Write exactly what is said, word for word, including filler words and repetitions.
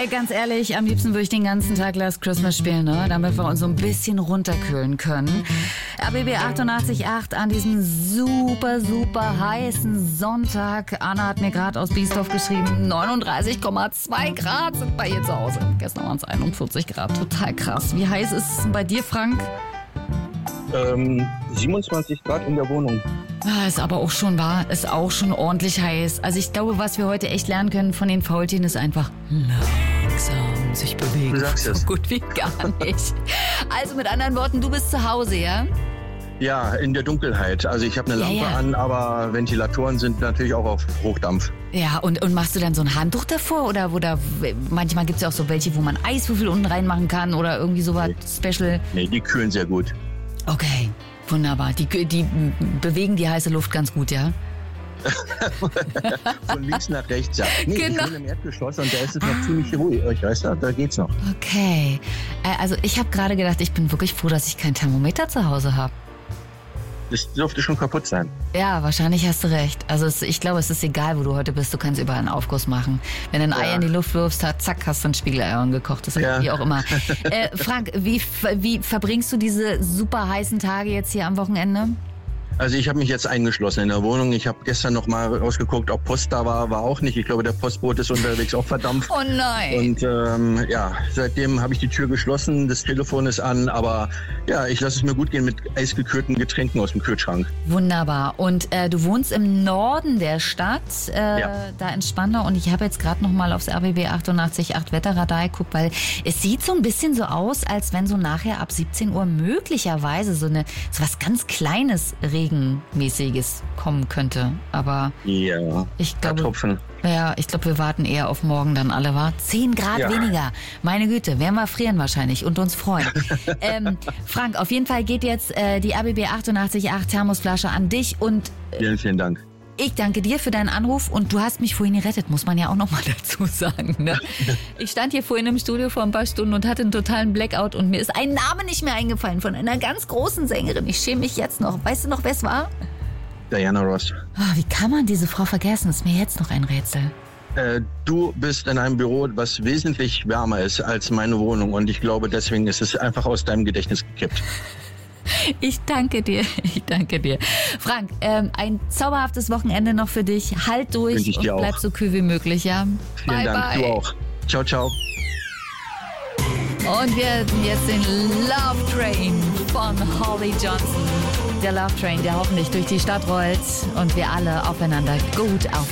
Ey, ganz ehrlich, am liebsten würde ich den ganzen Tag Last Christmas spielen, ne? Damit wir uns so ein bisschen runterkühlen können. R B B achtundachtzig Komma acht an diesem super, super heißen Sonntag. Anna hat mir gerade aus Biesdorf geschrieben, neununddreißig Komma zwei Grad sind bei ihr zu Hause. Gestern waren es einundvierzig Grad, total krass. Wie heiß ist es bei dir, Frank? Ähm, siebenundzwanzig Grad in der Wohnung. Ah, ist aber auch schon wahr, ist auch schon ordentlich heiß. Also ich glaube, was wir heute echt lernen können von den Faultieren ist einfach langsam sich bewegen. Du sagst es. So gut wie gar nicht. Also mit anderen Worten, du bist zu Hause, ja? Ja, in der Dunkelheit. Also ich habe eine Ja, Lampe ja. an, aber Ventilatoren sind natürlich auch auf Hochdampf. Ja, und, und machst du dann so ein Handtuch davor? Oder, oder manchmal gibt es ja auch so welche, wo man Eiswürfel unten reinmachen kann oder irgendwie sowas Special. Nee, die kühlen sehr gut. Okay, wunderbar. Die, die bewegen die heiße Luft ganz gut, ja? Von links nach rechts, ja. Nee, Genau. ich wohne im Erdgeschoss und da ist es noch ziemlich ruhig. Ich weiß, da, da geht's noch. Okay. Äh, Also ich habe gerade gedacht, ich bin wirklich froh, dass ich kein Thermometer zu Hause habe. Das dürfte schon kaputt sein. Ja, wahrscheinlich hast du recht. Also es, ich glaube, es ist egal, wo du heute bist. Du kannst überall einen Aufguss machen. Wenn du ein Ei Ja. in die Luft wirfst, zack, hast du ein Spiegeleier angekocht. Ja. Wie auch immer. äh, Frank, wie, wie verbringst du diese super heißen Tage jetzt hier am Wochenende? Also ich habe mich jetzt eingeschlossen in der Wohnung. Ich habe gestern noch mal rausgeguckt, ob Post da war. War auch nicht. Ich glaube, der Postbote ist unterwegs auch verdampft. Oh nein. Und ähm, ja, seitdem habe ich die Tür geschlossen, das Telefon ist an, aber ja, ich lasse es mir gut gehen mit eisgekühlten Getränken aus dem Kühlschrank. Wunderbar. Und äh, du wohnst im Norden der Stadt, äh, Ja. da in Spandau. Und ich habe jetzt gerade noch mal aufs R B B achtundachtzig Komma acht Wetterradar geguckt, weil es sieht so ein bisschen so aus, als wenn so nachher ab siebzehn Uhr möglicherweise so eine so was ganz Kleines Regenmäßiges kommen könnte. Aber Ja, ich paar glaube, Tropfen. ja, ich glaube, wir warten eher auf morgen dann alle, war zehn Grad Ja. weniger. Meine Güte, werden wir frieren wahrscheinlich und uns freuen. ähm, Frank, auf jeden Fall geht jetzt äh, die R B B achtundachtzig Komma acht Thermosflasche an dich und Vielen, vielen Dank. ich danke dir für deinen Anruf und du hast mich vorhin gerettet, muss man ja auch noch mal dazu sagen. Ne? Ich stand hier vorhin im Studio vor ein paar Stunden und hatte einen totalen Blackout und mir ist ein Name nicht mehr eingefallen von einer ganz großen Sängerin. Ich schäme mich jetzt noch. Weißt du noch, wer es war? Diana Ross. Oh, wie kann man diese Frau vergessen? Ist mir jetzt noch ein Rätsel. Äh, du bist in einem Büro, was wesentlich wärmer ist als meine Wohnung und ich glaube, deswegen ist es einfach aus deinem Gedächtnis gekippt. Ich danke dir, ich danke dir. Frank, ähm, ein zauberhaftes Wochenende noch für dich. Halt durch Wünsche ich und dir auch. bleib so kühl wie möglich, ja? Vielen bye, Dank, bye. du auch. Ciao, ciao. Und wir hatten jetzt den Love Train von Holly Johnson. Der Love Train, der hoffentlich durch die Stadt rollt und wir alle aufeinander gut aufpassen.